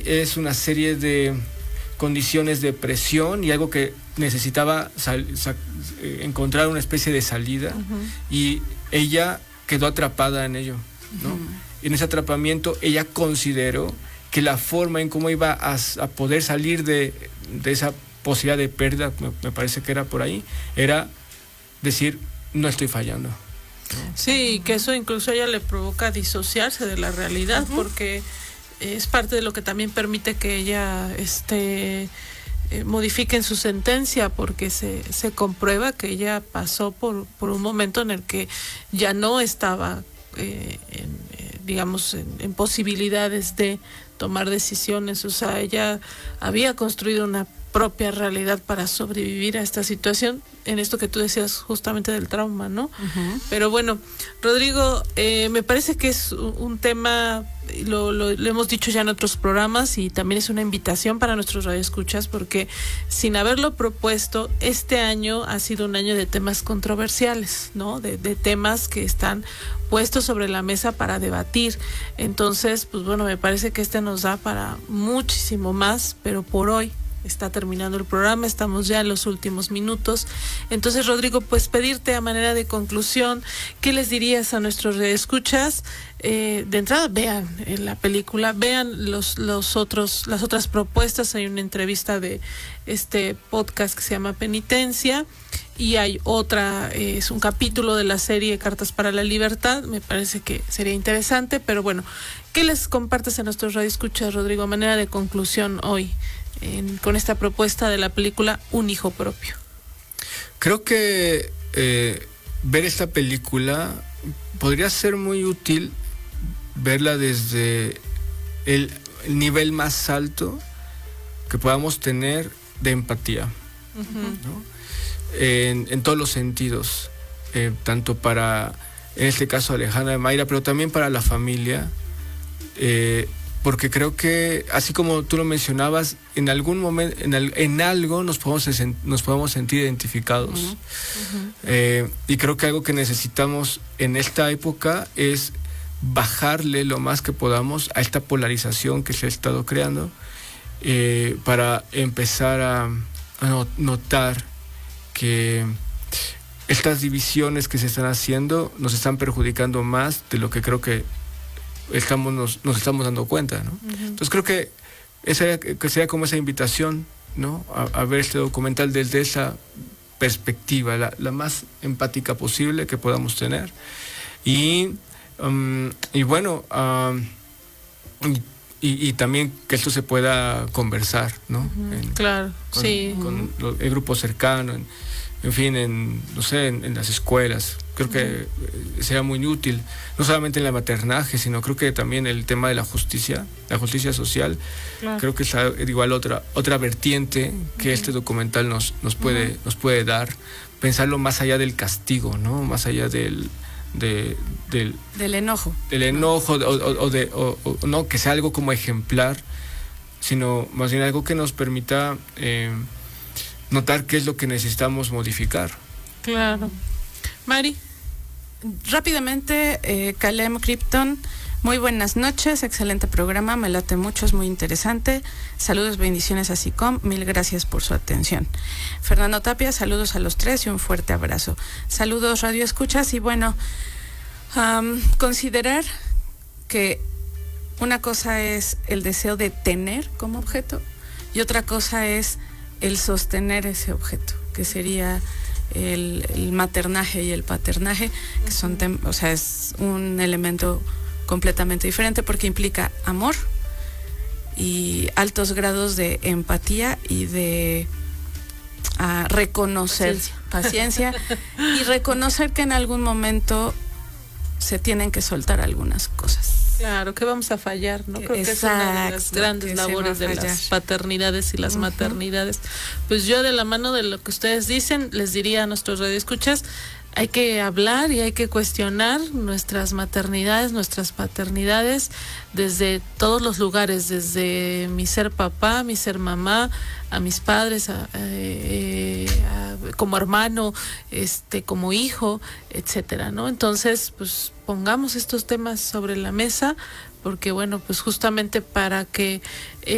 es una serie de condiciones de presión y algo que necesitaba encontrar una especie de salida, y ella quedó atrapada en ello, ¿no? En ese atrapamiento ella consideró que la forma en cómo iba a poder salir de esa posibilidad de pérdida, me parece que era por ahí, era decir, no estoy fallando, ¿no? Sí, que eso incluso a ella le provoca disociarse de la realidad, porque es parte de lo que también permite que ella modifiquen su sentencia, porque se comprueba que ella pasó por un momento en el que ya no estaba en posibilidades de tomar decisiones. O sea, ella había construido una propia realidad para sobrevivir a esta situación, en esto que tú decías justamente del trauma, ¿no? Pero bueno, Rodrigo, me parece que es un tema, lo hemos dicho ya en otros programas, y también es una invitación para nuestros radioescuchas, porque sin haberlo propuesto, este año ha sido un año de temas controversiales, ¿no? De temas que están puestos sobre la mesa para debatir. Entonces, pues bueno, me parece que nos da para muchísimo más, pero por hoy está terminando el programa, estamos ya en los últimos minutos. Entonces, Rodrigo, pues pedirte a manera de conclusión, ¿qué les dirías a nuestros escuchas? De entrada, vean la película, vean las otras propuestas. Hay una entrevista de este podcast que se llama Penitencia, y hay otra, es un capítulo de la serie Cartas para la Libertad. Me parece que sería interesante, pero bueno, ¿qué les compartes a nuestros radioescuchas, Rodrigo, a manera de conclusión hoy con esta propuesta de la película Un Hijo Propio? Creo que ver esta película podría ser muy útil, verla desde el nivel más alto que podamos tener de empatía, ¿no? En todos los sentidos, tanto para, en este caso, Alejandra de Mayra, pero también para la familia, porque creo que, así como tú lo mencionabas, en algún momento, en algo nos podemos sentir identificados. Y creo que algo que necesitamos en esta época es bajarle lo más que podamos a esta polarización que se ha estado creando, para empezar a notar que estas divisiones que se están haciendo nos están perjudicando más de lo que creo que nos estamos dando cuenta, ¿no? Entonces creo que sería como esa invitación, ¿no? A ver este documental desde esa perspectiva, la más empática posible que podamos tener. Y bueno, y también que esto se pueda conversar, ¿no? Claro, sí. Con el grupo cercano, en fin, no sé, en las escuelas. Creo que sea muy útil, no solamente en el maternaje, sino creo que también el tema de la justicia social. Claro. Creo que es igual otra vertiente que este documental nos puede dar, pensarlo más allá del castigo, ¿no? Más allá del enojo. Del enojo, o no que sea algo como ejemplar, sino más bien algo que nos permita notar qué es lo que necesitamos modificar. Claro. Mari. Rápidamente, Calem Krypton, muy buenas noches, excelente programa, me late mucho, es muy interesante. Saludos, bendiciones a SICOM, mil gracias por su atención. Fernando Tapia, saludos a los tres y un fuerte abrazo. Saludos, Radio Escuchas, y bueno, considerar que una cosa es el deseo de tener como objeto y otra cosa es el sostener ese objeto, que sería el maternaje y el paternaje, que son es un elemento completamente diferente porque implica amor y altos grados de empatía y de reconocer paciencia y reconocer que en algún momento se tienen que soltar algunas cosas. Claro, que vamos a fallar, ¿no? Creo que es una de las grandes labores de las paternidades y las maternidades. Pues yo, de la mano de lo que ustedes dicen, les diría a nuestros radioescuchas, hay que hablar y hay que cuestionar nuestras maternidades, nuestras paternidades, desde todos los lugares, desde mi ser papá, mi ser mamá, a mis padres, como hermano, como hijo, etcétera, ¿no? Entonces, pues pongamos estos temas sobre la mesa, porque bueno, pues justamente para que